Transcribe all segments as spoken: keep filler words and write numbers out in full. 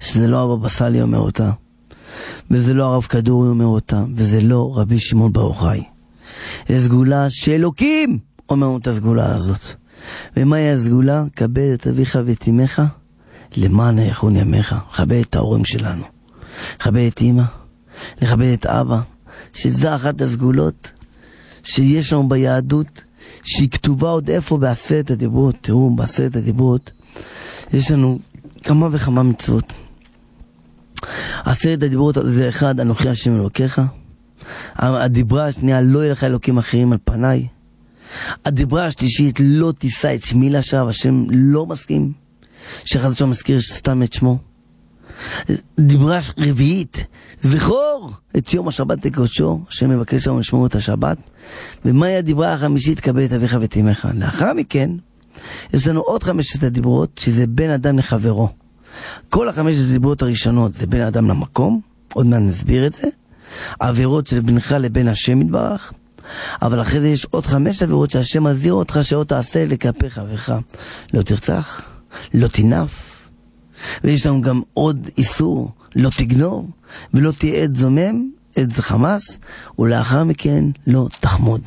שזה לא הבבא סאלי אומר אותה, וזה לא הרב כדורי אומר אותה, וזה לא רבי שמעון בר יוחאי. זו סגולה שאלוקים אומר לנו את הסגולה הזאת. ומהי הסגולה? כבד את אביך ואת אמך למען יאריכון ימיך. לכבד את ההורים שלנו, לכבד את אמא, לכבד את אבא, שזה אחת הסגולות שיש לנו ביהדות, שהיא כתובה עוד איפה? בעשרת הדיברות. תראו, בעשרת הדיברות יש לנו כמה וכמה מצוות. עשרת הדיברות זה אחד, אנוכי השם אלוקיך. הדיברה השנייה, לא יהיה לך אלוקים אחרים על פניי. הדיברה השלישית, לא תישא את שמי לשווא. השם לא מסכים שאחד השם מזכיר סתם את שמו. דיברה רביעית, זכור את יום השבת תקדשו, שמבקש לנו לשמור את השבת. ומהי הדיברה החמישית? כבד את אביך ואת אמך. לאחר מכן יש לנו עוד חמשת הדיברות, שזה בין אדם לחברו. כל החמשת הדיברות הראשונות זה בין אדם למקום, עוד מעט נסביר את זה. העבירות של בינך לבין השם יתברך. אבל אחרי זה יש עוד חמש עבירות שהשם מזהיר אותך שלא תעשה לכלפי חברך. לא תרצח, לא תנף. ויש לנו גם עוד איסור, לא תגנוב, ולא תהיה עד זומם, עד חמאס, ולאחר מכן לא תחמוד.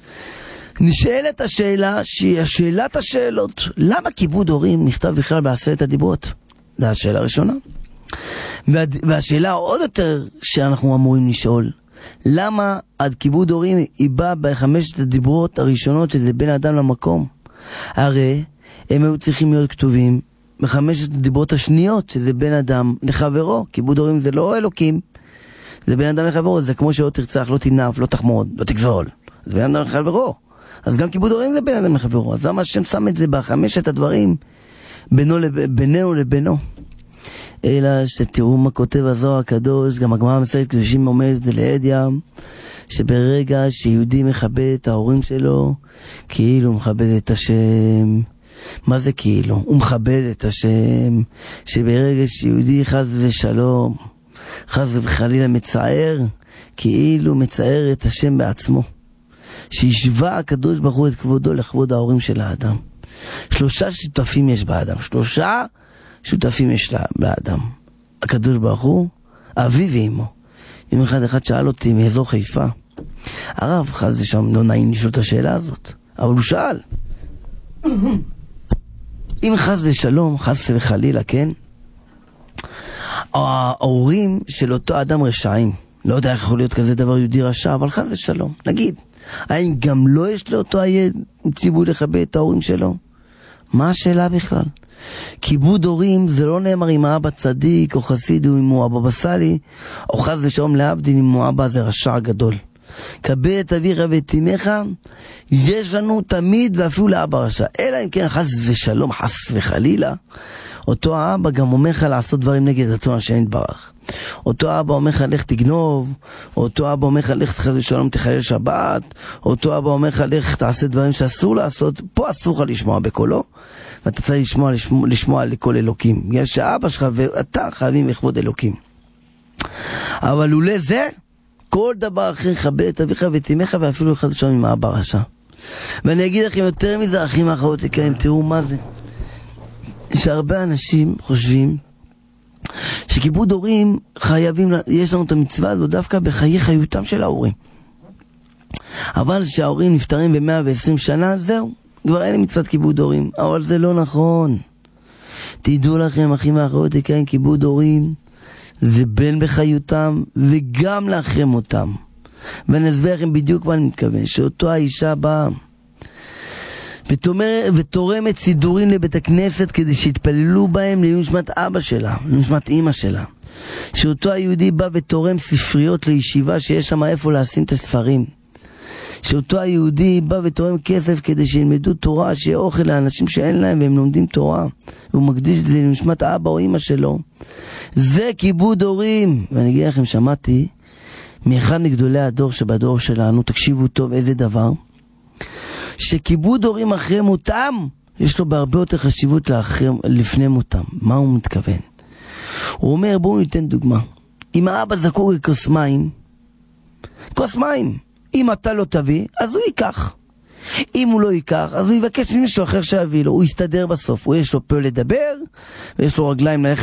נשאלת השאלה, שהיא שאלת השאלות, למה כיבוד הורים נכתב בכלל בעשרת הדיברות? זו השאלה הראשונה. וה, והשאלה עוד יותר שאנחנו אמורים לשאול, למה עד כיבוד הורים היא באה בחמשת הדיברות הראשונות, שזה בין אדם למקום? הרי הם היו צריכים להיות כתובים בחמשת הדיברות השניות, שזה בין אדם לחברו. כיבוד הורים זה לא אלוקים, זה בין אדם לחברו. זה כמו שלא תרצח, לא תנף, לא תחמוד, לא תגזול, זה בין אדם לחברו. אז גם כיבוד הורים זה בין אדם לחברו. אז למה השם שם את זה בחמשת הדברים בינו, בינינו לבינו? אלא שתראו מה כותב הזוהר הקדוש, גם הגמרא במסכת קדושים אומרת את זה לעדיה, שברגע שיהודי מכבד את ההורים שלו, כאילו הוא מכבד את השם. מה זה כאילו? הוא מכבד את השם. שברגע שיהודי חס ושלום, חס וחלילה מצער, כאילו מצער את השם בעצמו. שישווה הקדוש ברוך הוא את כבודו לכבוד ההורים של האדם. שלושה שותפים יש באדם. שלושה שותפים יש לאדם. הקדוש ברוך הוא, אבי ואמו. אם אחד אחד שאל אותי מאזור חיפה, הרב, חס ושלום, לא נעים לשאול את השאלה הזאת, אבל הוא שאל. אם חס ושלום, חס וחלילה, כן? ההורים של אותו אדם רשעים, לא יודע איך יכול להיות כזה דבר יהודי רשע, אבל חס ושלום, נגיד, האם גם לא יש לאותו הילד ציווי לכבד את ההורים שלו? מה השאלה בכלל? כיבוד הורים זה לא נאמר אם האבא צדיק או חסיד או אם הוא הבבא סאלי, או חס ושלום להבדיל אם הוא אבא זה רשע גדול. כבד את אביך ואת אמך, יש לנו תמיד ואפילו לאבא רשע. אלא אם כן חס ושלום, חס וחלילה, אותו האבא גם אומר לך לעשות דברים נגד רצון השם יתברך. אותו אבא אומר לך לך תגנוב, אותו אבא אומר לך לך חס ושלום תחלל שבת, אותו אבא אומר לך לך תעשה דברים שאסור לעשות. פה אסור לך לשמוע בקולו, ואתה צריך לשמוע, לשמוע, לשמוע לכל אלוקים. בגלל שאבא שלך ואתה חייבים לכבוד אלוקים. אבל לולא זה, כל דבר אחר כבד את אביך ואת אמך, ואפילו אחד שם עם האבא רשע. ואני אגיד לכם יותר מזה, אחים האחרות יקרים, תראו מה זה. שהרבה אנשים חושבים שכיבוד הורים חייבים, יש לנו את המצווה הזו דווקא בחיי חיותם של ההורים. אבל שההורים נפטרים ב-מאה ועשרים שנה, זהו, כבר אין לי מצוות כיבוד הורים. אבל זה לא נכון. תדעו לכם, אחים האחרות יקרים, כיבוד הורים זה בין בחיותם וגם לאחרם אותם. ואני אסביר לכם בדיוק מה אני מתכוון. שאותו האישה באה ותורמת סידורים לבית הכנסת כדי שיתפללו בהם לנשמת אבא שלה, לנשמת אמא שלה. שאותו היהודי בא ותורם ספריות לישיבה שיש שם איפה לשים את הספרים. שאותו היהודי בא ותורם כסף כדי שילמדו תורה, שיהיה אוכל לאנשים שאין להם והם לומדים תורה, והוא מקדיש את זה לנשמת אבא או אמא שלו. זה כיבוד הורים. ואני אגיד לכם, שמעתי מאחד מגדולי הדור שבדור שלנו, תקשיבו טוב איזה דבר, שכיבוד הורים אחרי מותם יש לו בהרבה יותר חשיבות לאחרי, לפני מותם. מה הוא מתכוון? הוא אומר, בואו ניתן דוגמה. אם האבא זקוק לכוס מים, כוס מים, אם אתה לא תביא, אז הוא ייקח. אם הוא לא ייקח, אז הוא יבקש ממישהו אחר שיביא לו. הוא יסתדר בסוף. הוא יש לו פה לדבר, ויש לו רגליים ללכת